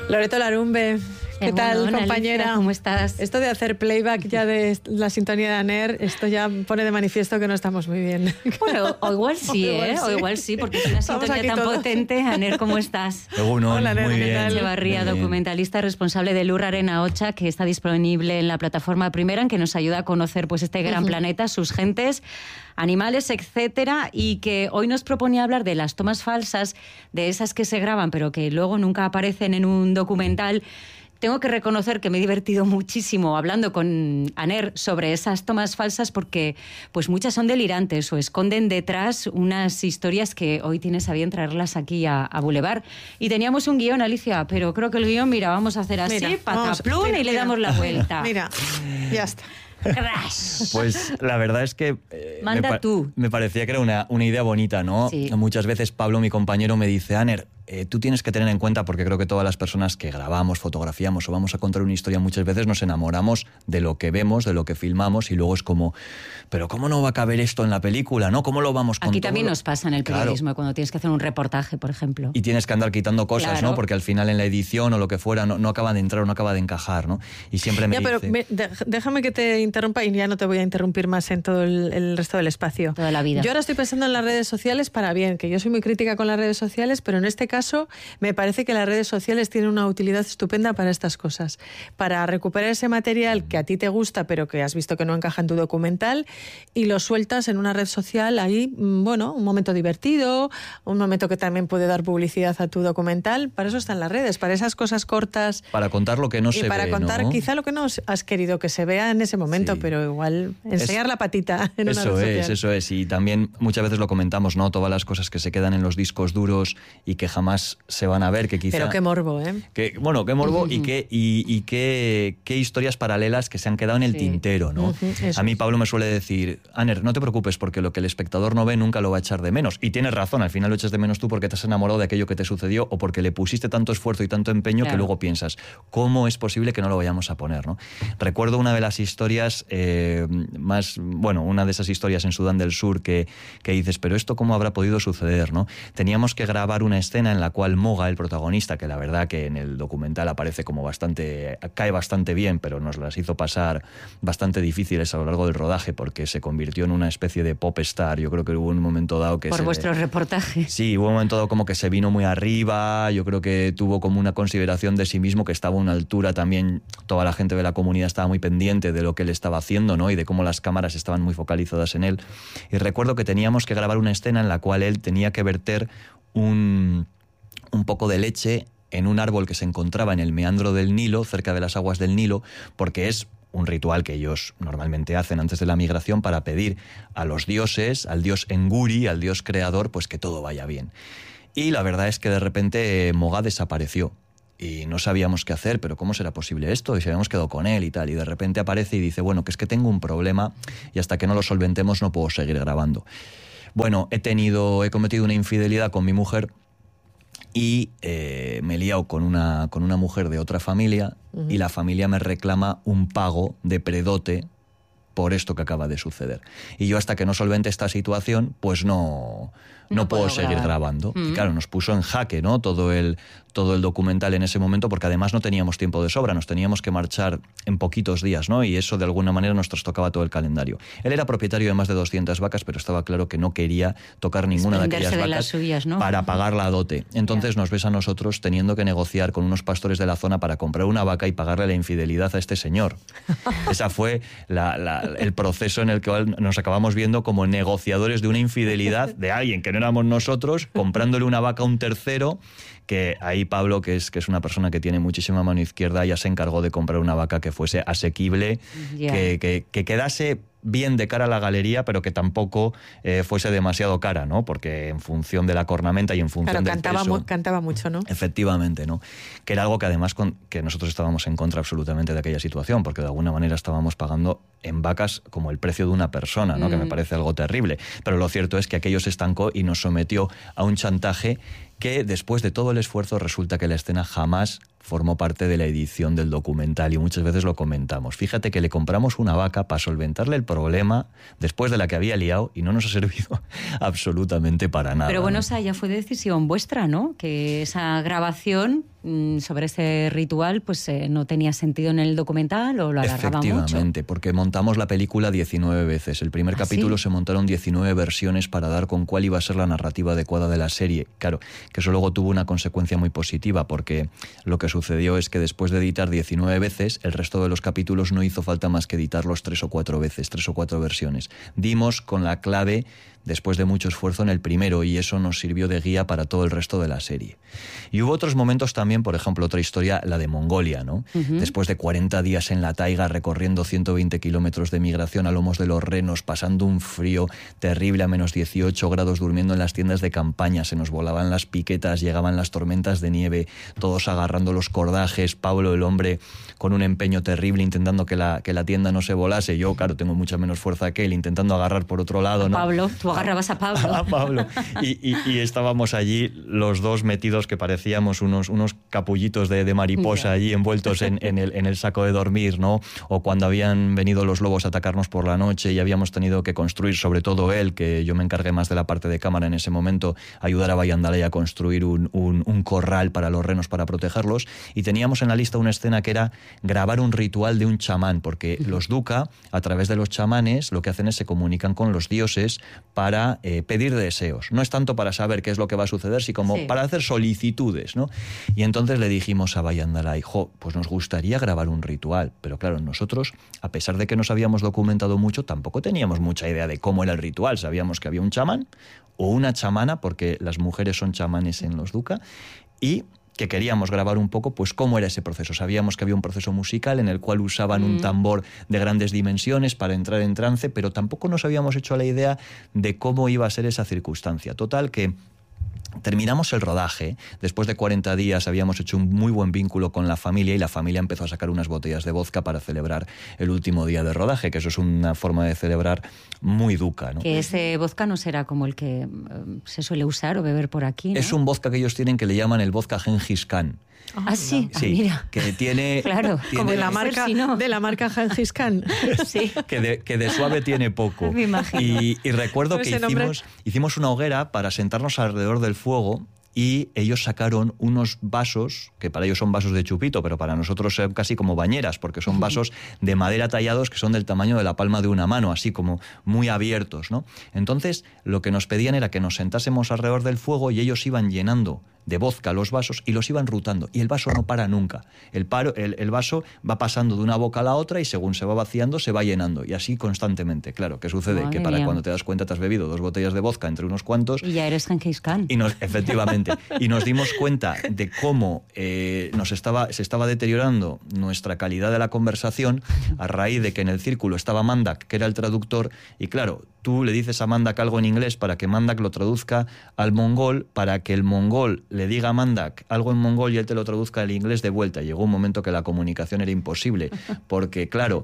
Loreto Larumbe, ¿qué tal, compañera? Alicia, ¿cómo estás? Esto de hacer playback ya de la sintonía de Aner, esto ya pone de manifiesto que no estamos muy bien. Bueno, o igual sí, o igual sí, porque es una sintonía tan potente. Aner, ¿cómo estás? Hola, Aner, muy ¿qué bien. tal? Echevarría, documentalista responsable de Lur Arena Ocha, que está disponible en la plataforma Primera, en que nos ayuda a conocer pues este gran planeta, sus gentes, animales, etcétera, y que hoy nos proponía hablar de las tomas falsas, de esas que se graban pero que luego nunca aparecen en un documental. Tengo que reconocer que me he divertido muchísimo hablando con Aner sobre esas tomas falsas porque pues muchas son delirantes o esconden detrás unas historias que hoy tienes a bien traerlas aquí a Boulevard. Y teníamos un guión, Alicia, pero creo que el guión, mira, vamos a hacer así, pataplum, y le damos la vuelta. Mira, ya está. Crash. Pues la verdad es que tú. Me parecía que era una idea bonita, ¿no? Sí. Muchas veces Pablo, mi compañero, me dice, Aner, tú tienes que tener en cuenta, porque creo que todas las personas que grabamos, fotografiamos o vamos a contar una historia, muchas veces nos enamoramos de lo que vemos, de lo que filmamos, y luego es como, pero ¿cómo no va a caber esto en la película? ¿No? ¿Cómo lo vamos a contar? Aquí también nos pasa en el periodismo, cuando tienes que hacer un reportaje, por ejemplo. Y tienes que andar quitando cosas, Claro. ¿no? Porque al final en la edición o lo que fuera no acaba de entrar o no acaba de encajar, ¿no? Y siempre me Ya, dice... pero déjame que te interrumpa y ya no te voy a interrumpir más en todo el resto del espacio. Toda la vida. Yo ahora estoy pensando en las redes sociales para bien, que yo soy muy crítica con las redes sociales, pero en este caso me parece que las redes sociales tienen una utilidad estupenda para estas cosas, para recuperar ese material que a ti te gusta pero que has visto que no encaja en tu documental y lo sueltas en una red social ahí, bueno, un momento divertido, un momento que también puede dar publicidad a tu documental. Para eso están las redes, para esas cosas cortas. Para contar lo que no se ve, y para contar ¿no? quizá lo que no has querido que se vea en ese momento, Sí. pero igual enseñar la patita en una red social. Eso es. Y también muchas veces lo comentamos, ¿no? Todas las cosas que se quedan en los discos duros y que jamás se van a ver, que quizá... Pero qué morbo, ¿eh? Qué morbo y qué historias paralelas que se han quedado en el tintero, ¿no? Eso A mí es. Pablo me suele decir, Aner, no te preocupes porque lo que el espectador no ve nunca lo va a echar de menos. Y tienes razón, al final lo echas de menos tú porque te has enamorado de aquello que te sucedió o porque le pusiste tanto esfuerzo y tanto empeño que luego piensas, ¿cómo es posible que no lo vayamos a poner, ¿no? Recuerdo una de las historias una de esas historias en Sudán del Sur que dices, pero ¿esto cómo habrá podido suceder, no? Teníamos que grabar una escena en la cual Moga, el protagonista, que la verdad que en el documental aparece como cae bastante bien, pero nos las hizo pasar bastante difíciles a lo largo del rodaje porque se convirtió en una especie de pop star. Yo creo que hubo un momento dado que... Por vuestro reportaje. Sí, hubo un momento dado como que se vino muy arriba, yo creo que tuvo como una consideración de sí mismo que estaba a una altura también, toda la gente de la comunidad estaba muy pendiente de lo que él estaba haciendo, ¿no? Y de cómo las cámaras estaban muy focalizadas en él. Y recuerdo que teníamos que grabar una escena en la cual él tenía que verter un poco de leche en un árbol que se encontraba en el meandro del Nilo, cerca de las aguas del Nilo, porque es un ritual que ellos normalmente hacen antes de la migración para pedir a los dioses, al dios Enguri, al dios creador, pues que todo vaya bien. Y la verdad es que de repente Moga desapareció. Y no sabíamos qué hacer, pero ¿cómo será posible esto? Y se habíamos quedado con él y tal. Y de repente aparece y dice, bueno, que es que tengo un problema y hasta que no lo solventemos no puedo seguir grabando. Bueno, he cometido una infidelidad con mi mujer y me he liado con una mujer de otra familia y la familia me reclama un pago de predote por esto que acaba de suceder. Y yo hasta que no solvente esta situación, pues no puedo seguir grabando. Y claro, nos puso en jaque, ¿no? Todo el documental en ese momento, porque además no teníamos tiempo de sobra, nos teníamos que marchar en poquitos días, ¿no? Y eso de alguna manera nos trastocaba todo el calendario. Él era propietario de más de 200 vacas, pero estaba claro que no quería tocar ninguna de aquellas vacas las suyas, ¿no? para pagar la dote. Entonces nos ves a nosotros teniendo que negociar con unos pastores de la zona para comprar una vaca y pagarle la infidelidad a este señor. Esa fue el proceso en el que nos acabamos viendo como negociadores de una infidelidad de alguien que no éramos nosotros, comprándole una vaca a un tercero, que ahí Pablo, que es una persona que tiene muchísima mano izquierda, ya se encargó de comprar una vaca que fuese asequible, que quedase bien de cara a la galería, pero que tampoco fuese demasiado cara, ¿no? Porque en función de la cornamenta y en función del peso... cantaba mucho, ¿no? Efectivamente, ¿no? Que era algo que además que nosotros estábamos en contra absolutamente de aquella situación, porque de alguna manera estábamos pagando en vacas como el precio de una persona, ¿no? Que me parece algo terrible. Pero lo cierto es que aquello se estancó y nos sometió a un chantaje que después de todo el esfuerzo resulta que la escena jamás formó parte de la edición del documental y muchas veces lo comentamos. Fíjate que le compramos una vaca para solventarle el problema después de la que había liado y no nos ha servido absolutamente para nada. Pero bueno, ¿no? o sea, ya fue decisión vuestra, ¿no? Que esa grabación sobre ese ritual, pues no tenía sentido en el documental o lo alargaba mucho. Efectivamente, porque montamos la película 19 veces. El primer capítulo se montaron 19 versiones para dar con cuál iba a ser la narrativa adecuada de la serie. Claro, que eso luego tuvo una consecuencia muy positiva, porque lo que sucedió es que después de editar 19 veces, el resto de los capítulos no hizo falta más que editarlos 3 o 4 veces, 3 o 4 versiones. Dimos con la clave después de mucho esfuerzo en el primero, y eso nos sirvió de guía para todo el resto de la serie. Y hubo otros momentos también, por ejemplo, otra historia, la de Mongolia, ¿no? Después de 40 días en la taiga, recorriendo 120 kilómetros de migración a lomos de los renos, pasando un frío terrible a menos 18 grados, durmiendo en las tiendas de campaña, se nos volaban las piquetas, llegaban las tormentas de nieve, todos agarrando los cordajes, Pablo, el hombre, con un empeño terrible, intentando que la tienda no se volase. Yo, claro, tengo mucha menos fuerza que él, intentando agarrar por otro lado, ¿no? Pablo, tú agarrabas a Pablo. A Pablo. Y estábamos allí los dos metidos, que parecíamos unos capullitos de mariposa allí envueltos en el saco de dormir, ¿no? O cuando habían venido los lobos a atacarnos por la noche y habíamos tenido que construir, sobre todo él, que yo me encargué más de la parte de cámara en ese momento, ayudar a Bayandalay a construir un corral para los renos para protegerlos. Y teníamos en la lista una escena que era grabar un ritual de un chamán, porque los Duka, a través de los chamanes, lo que hacen es se comunican con los dioses para pedir deseos. No es tanto para saber qué es lo que va a suceder, sino como para hacer solicitudes, ¿no? Y entonces le dijimos a Bayandalay, pues nos gustaría grabar un ritual. Pero claro, nosotros, a pesar de que nos habíamos documentado mucho, tampoco teníamos mucha idea de cómo era el ritual. Sabíamos que había un chamán o una chamana, porque las mujeres son chamanes en los Duka, y que queríamos grabar un poco pues cómo era ese proceso. Sabíamos que había un proceso musical en el cual usaban un tambor de grandes dimensiones para entrar en trance, pero tampoco nos habíamos hecho la idea de cómo iba a ser esa circunstancia. Total, que terminamos el rodaje. Después de 40 días habíamos hecho un muy buen vínculo con la familia, y la familia empezó a sacar unas botellas de vodka para celebrar el último día de rodaje, que eso es una forma de celebrar muy Duka, ¿no? Que ese vodka no será como el que se suele usar o beber por aquí, ¿no? Es un vodka que ellos tienen que le llaman el vodka Gengis Khan. Ah, sí, sí, mira. Que tiene... Claro, como la marca, de la marca Gengis Khan. Sí. Que de suave tiene poco. Me imagino. Y recuerdo que hicimos una hoguera para sentarnos alrededor del fuego, y ellos sacaron unos vasos, que para ellos son vasos de chupito, pero para nosotros son casi como bañeras, porque son vasos de madera tallados que son del tamaño de la palma de una mano, así como muy abiertos, ¿no? Entonces, lo que nos pedían era que nos sentásemos alrededor del fuego, y ellos iban llenando de vodka los vasos y los iban rutando, y el vaso no para nunca. El vaso va pasando de una boca a la otra, y según se va vaciando se va llenando, y así constantemente. Claro, ¿qué sucede? Madre que para mía. Cuando te das cuenta te has bebido 2 botellas de vodka entre unos cuantos, Y ya eres Gengis Khan. efectivamente, y nos dimos cuenta de cómo se estaba deteriorando nuestra calidad de la conversación a raíz de que en el círculo estaba Mandak, que era el traductor, y claro, tú le dices a Mandak algo en inglés para que Mandak lo traduzca al mongol, para que el mongol le diga a Mandak algo en mongol y él te lo traduzca al inglés de vuelta. Llegó un momento que la comunicación era imposible, porque claro,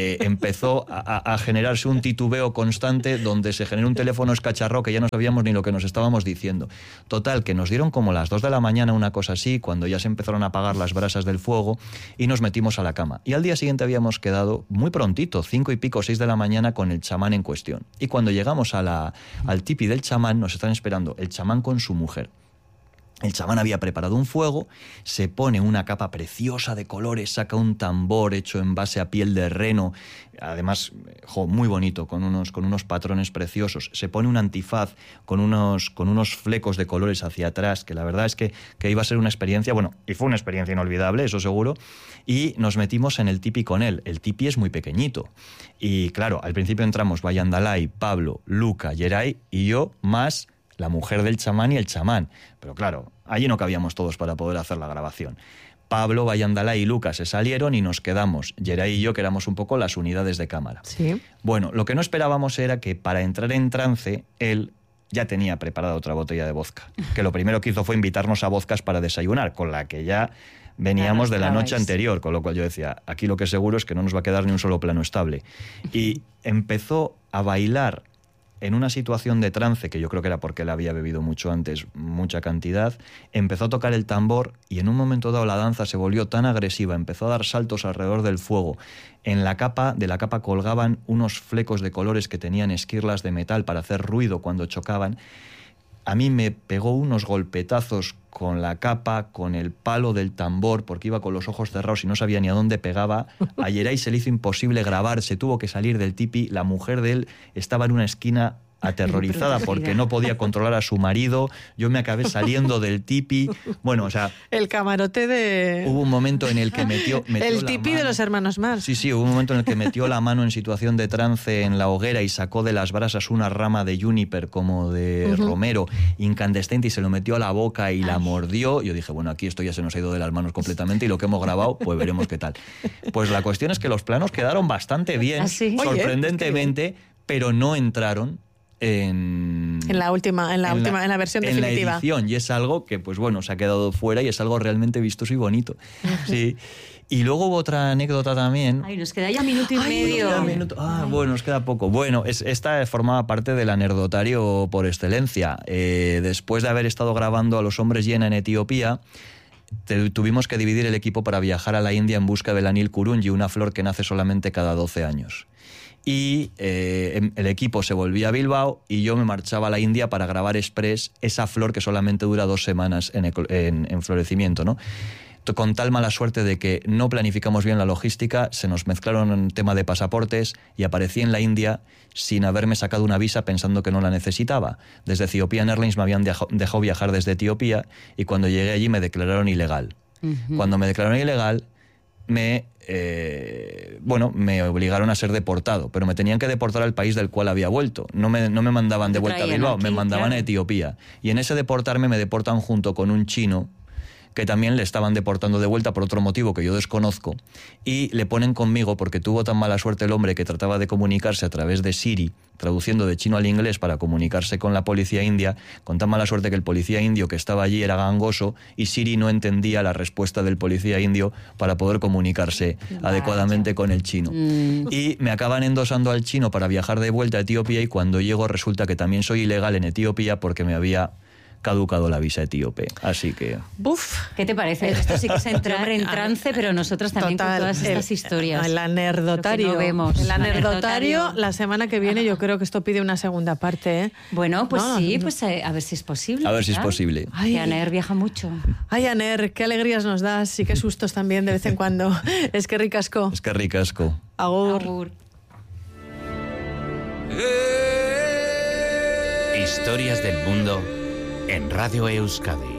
empezó a generarse un titubeo constante, donde se generó un teléfono escacharrado que ya no sabíamos ni lo que nos estábamos diciendo. Total, que nos dieron como las 2 de la mañana, una cosa así, cuando ya se empezaron a apagar las brasas del fuego, y nos metimos a la cama. Y al día siguiente habíamos quedado muy prontito, 5 y pico, 6 de la mañana, con el chamán en cuestión. Y cuando llegamos al tipi del chamán, nos están esperando el chamán con su mujer. El chamán había preparado un fuego, se pone una capa preciosa de colores, saca un tambor hecho en base a piel de reno, además muy bonito, con unos patrones preciosos. Se pone un antifaz con unos flecos de colores hacia atrás, que la verdad es que iba a ser una experiencia, bueno, y fue una experiencia inolvidable, eso seguro, y nos metimos en el tipi con él. El tipi es muy pequeñito, y claro, al principio entramos Bayandalay, Pablo, Luca, Yeray y yo, más la mujer del chamán y el chamán. Pero claro, allí no cabíamos todos para poder hacer la grabación. Pablo, Bayandalay y Lucas se salieron y nos quedamos, Yeray y yo, que éramos un poco las unidades de cámara. Sí. Bueno, lo que no esperábamos era que para entrar en trance, él ya tenía preparada otra botella de vodka. Que lo primero que hizo fue invitarnos a vodkas para desayunar, con la que ya veníamos de la noche anterior, con lo cual yo decía, aquí lo que seguro es que no nos va a quedar ni un solo plano estable. Y empezó a bailar en una situación de trance, que yo creo que era porque él había bebido mucho antes, mucha cantidad. Empezó a tocar el tambor, y en un momento dado la danza se volvió tan agresiva, empezó a dar saltos alrededor del fuego. De la capa colgaban unos flecos de colores que tenían esquirlas de metal para hacer ruido cuando chocaban. a mí me pegó unos golpetazos con la capa, con el palo del tambor, porque iba con los ojos cerrados y no sabía ni a dónde pegaba. A Yeray se le hizo imposible grabar, se tuvo que salir del tipi. La mujer de él estaba en una esquina aterrorizada porque no podía controlar a su marido. Yo me acabé saliendo del tipi. Bueno, o sea... El camarote de... Hubo un momento en el que metió el tipi de los hermanos Marx. Sí, hubo un momento en el que metió la mano en situación de trance en la hoguera y sacó de las brasas una rama de juniper como de romero incandescente y se lo metió a la boca y la mordió. Yo dije, bueno, aquí esto ya se nos ha ido de las manos completamente y lo que hemos grabado, pues veremos qué tal. Pues la cuestión es que los planos quedaron bastante bien, ¿Ah, sí? sorprendentemente, pero no entraron en la versión definitiva. En la edición, y es algo que, pues bueno, se ha quedado fuera y es algo realmente vistoso y bonito. Sí. Y luego hubo otra anécdota también. Ay, nos queda ya minuto y medio. Bueno, nos queda poco. Bueno, esta formaba parte del anecdotario por excelencia. Después de haber estado grabando a los hombres hiena en Etiopía, tuvimos que dividir el equipo para viajar a la India en busca del anil kurungi, una flor que nace solamente cada 12 años. Y el equipo se volvía a Bilbao y yo me marchaba a la India para grabar express esa flor que solamente dura 2 semanas en florecimiento, ¿no? Con tal mala suerte de que no planificamos bien la logística, se nos mezclaron el tema de pasaportes y aparecí en la India sin haberme sacado una visa pensando que no la necesitaba. Desde Ethiopian Airlines me habían dejado viajar desde Etiopía y cuando llegué allí me declararon ilegal. Cuando me declararon ilegal, me obligaron a ser deportado, pero me tenían que deportar al país del cual había vuelto. No me mandaban de vuelta a Bilbao, me mandaban a Etiopía. Y en ese deportarme me deportan junto con un chino que también le estaban deportando de vuelta por otro motivo que yo desconozco, y le ponen conmigo porque tuvo tan mala suerte el hombre que trataba de comunicarse a través de Siri, traduciendo de chino al inglés para comunicarse con la policía india, con tan mala suerte que el policía indio que estaba allí era gangoso y Siri no entendía la respuesta del policía indio para poder comunicarse adecuadamente con el chino. Y me acaban endosando al chino para viajar de vuelta a Etiopía y cuando llego resulta que también soy ilegal en Etiopía porque me había caducado la visa etíope, así que... ¡Buf! ¿Qué te parece? Esto sí que es entrar en trance, pero nosotros también con todas estas historias. El anecdotario. No vemos. El anecdotario, la semana que viene yo creo que esto pide una segunda parte, ¿eh? Bueno, pues pues a ver si es posible. A ver si es posible. Ay, Aner viaja mucho. Ay, Aner, qué alegrías nos das y qué sustos también de vez en cuando. Es que ricasco. Es que ricasco. Agur. Agur. Historias del mundo en Radio Euskadi.